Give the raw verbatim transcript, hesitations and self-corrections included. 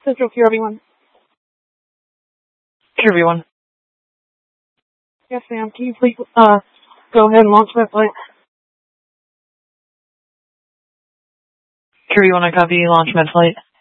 Central Kirby one. Kirby one. Yes, ma'am. Can you please uh go ahead and launch that flight? Kirby one, I copy. Launch med flight.